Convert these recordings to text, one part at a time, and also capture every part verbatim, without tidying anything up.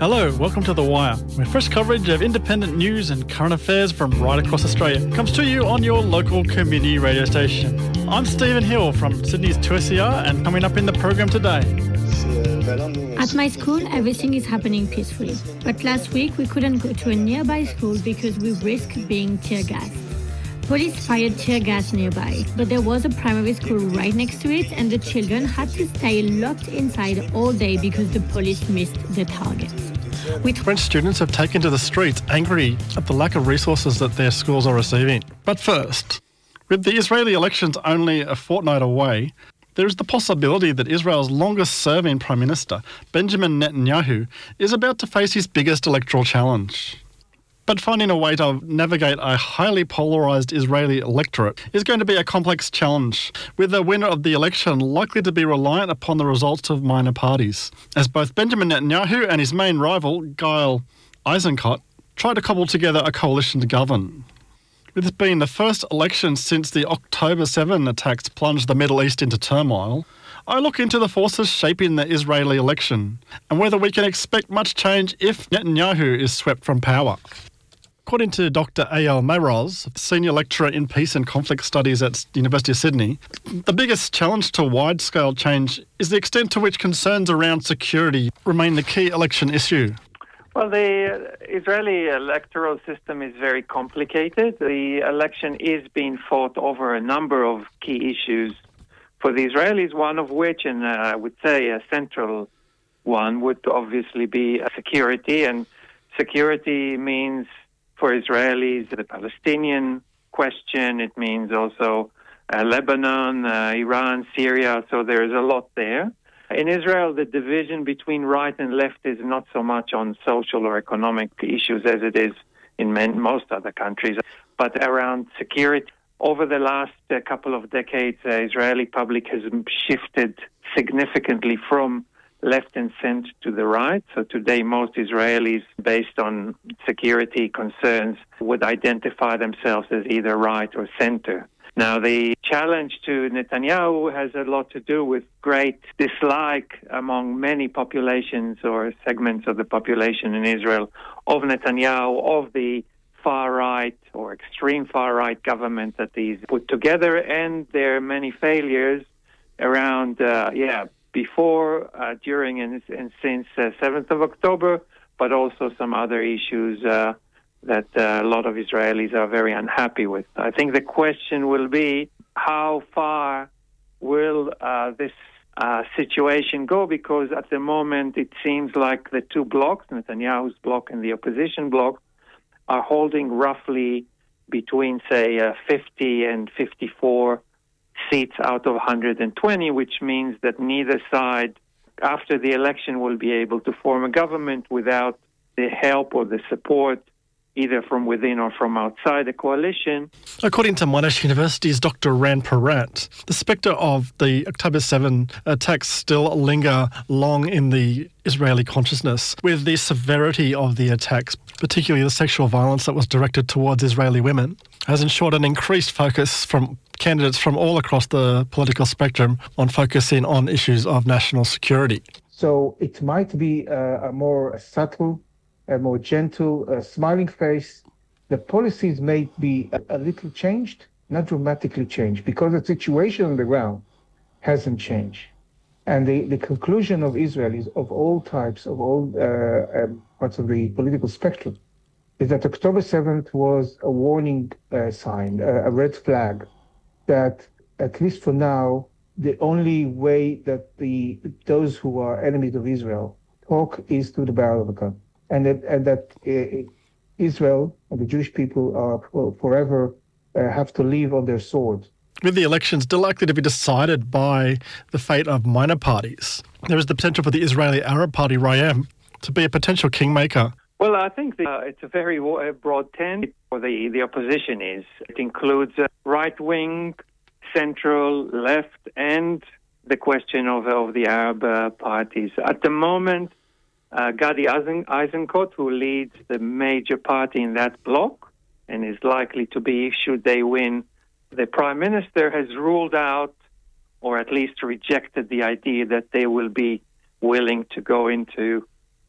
Hello, welcome to The Wire, where fresh coverage of independent news and current affairs from right across Australia comes to you on your local community radio station. I'm Stephen Hill from Sydney's two S E R, and coming up in the program today. At my school, everything is happening peacefully. But last week, we couldn't go to a nearby school because we risked being tear-gassed. Police fired tear gas nearby, but there was a primary school right next to it, and the children had to stay locked inside all day because the police missed the target. With French students have taken to the streets angry at the lack of resources that their schools are receiving. But first, with the Israeli elections only a fortnight away, there is the possibility that Israel's longest-serving Prime Minister, Benjamin Netanyahu, is about to face his biggest electoral challenge. But finding a way to navigate a highly polarised Israeli electorate is going to be a complex challenge, with the winner of the election likely to be reliant upon the results of minor parties, as both Benjamin Netanyahu and his main rival, Gil Eisenkot, try to cobble together a coalition to govern. With this being the first election since the October seventh attacks plunged the Middle East into turmoil, I look into the forces shaping the Israeli election and whether we can expect much change if Netanyahu is swept from power. According to Doctor Eyal Maroz, Senior Lecturer in Peace and Conflict Studies at the University of Sydney, the biggest challenge to wide-scale change is the extent to which concerns around security remain the key election issue. Well, the Israeli electoral system is very complicated. The election is being fought over a number of key issues for the Israelis, one of which, and uh, I would say a central one, would obviously be security. And security means for Israelis the Palestinian question. It means also uh, Lebanon, uh, Iran, Syria. So there is a lot there. In Israel, the division between right and left is not so much on social or economic issues as it is in men, most other countries, but around security. Over the last uh, couple of decades, the uh, Israeli public has shifted significantly from left and center to the right. So today, most Israelis, based on security concerns, would identify themselves as either right or center. Now, the challenge to Netanyahu has a lot to do with great dislike among many populations or segments of the population in Israel of Netanyahu, of the far-right or extreme far-right government that he's put together, and there are many failures around, uh, yeah, before, uh, during, and, and since uh, seventh of October, but also some other issues uh, that uh, a lot of Israelis are very unhappy with. I think the question will be how far will uh, this uh, situation go, because at the moment it seems like the two blocs, Netanyahu's bloc and the opposition bloc, are holding roughly between, say, uh, fifty and fifty-four seats out of one hundred twenty, which means that neither side, after the election, will be able to form a government without the help or the support either from within or from outside the coalition. According to Monash University's Doctor Ran Parat, the spectre of the October seventh attacks still linger long in the Israeli consciousness, with the severity of the attacks, particularly the sexual violence that was directed towards Israeli women, has ensured an increased focus from candidates from all across the political spectrum on focusing on issues of national security. So it might be a, a more subtle, a more gentle, a smiling face. The policies may be a, a little changed, not dramatically changed, because the situation on the ground hasn't changed. And the, the conclusion of Israelis of all types, of all uh, um, parts of the political spectrum, is that October seventh was a warning uh, sign, a, a red flag, that at least for now, the only way that the those who are enemies of Israel talk is through the barrel of a gun. And that, and that uh, Israel and the Jewish people are well, forever uh, have to live on their sword. With the elections still likely to be decided by the fate of minor parties, there is the potential for the Israeli Arab Party, Rayem, to be a potential kingmaker. Well, I think the, uh, it's a very broad tent for the, the opposition is. It includes uh, right-wing, central, left, and the question of, of the Arab uh, parties. At the moment, uh, Gadi Eisenkot, who leads the major party in that bloc and is likely to be, should they win, the prime minister, has ruled out or at least rejected the idea that they will be willing to go into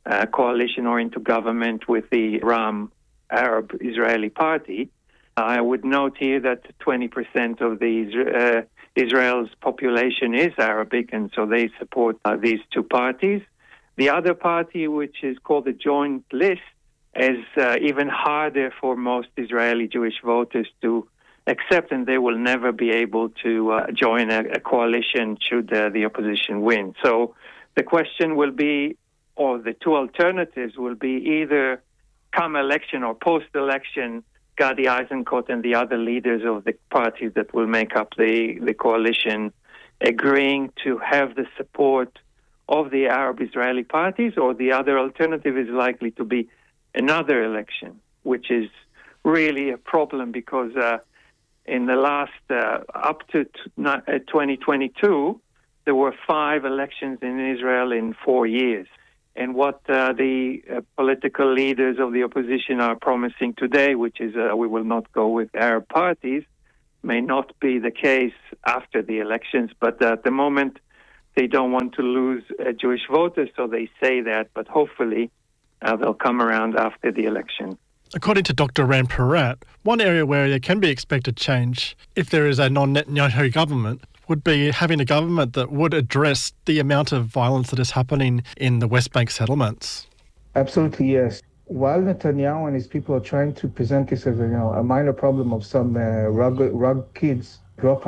uh, coalition or into government with the Ram Arab Israeli Party. I would note here that twenty percent of the uh, Israel's population is Arabic, and so they support uh, these two parties. The other party, which is called the Joint List, is uh, even harder for most Israeli Jewish voters to accept, and they will never be able to uh, join a, a coalition should uh, the opposition win. So the question will be, or the two alternatives will be, either come election or post-election, Gadi Eisenkot and the other leaders of the parties that will make up the, the coalition agreeing to have the support of the Arab Israeli parties, or the other alternative is likely to be another election, which is really a problem because uh, in the last, uh, up to twenty twenty-two, there were five elections in Israel in four years. And what uh, the uh, political leaders of the opposition are promising today, which is uh, we will not go with Arab parties, may not be the case after the elections. But at the moment, they don't want to lose uh, Jewish voters, so they say that. But hopefully, uh, they'll come around after the election. According to Doctor Ran Porat, one area where there can be expected change if there is a non-Netanyahu government would be having a government that would address the amount of violence that is happening in the West Bank settlements. Absolutely, yes. While Netanyahu and his people are trying to present this as a, you know, a minor problem of some uh, rug, rug kids drop